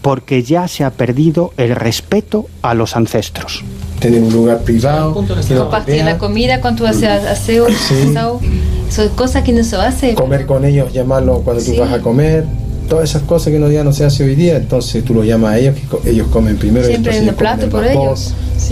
porque ya se ha perdido el respeto a los ancestros. Tener un lugar privado, compartir la comida cuando tú haces aseo, son cosas que no se hace. Comer con ellos, llamarlos cuando tú vas a comer, todas esas cosas que no se hace hoy día, entonces tú los llamas a ellos, que ellos comen primero. Siempre hay un plato por ellos.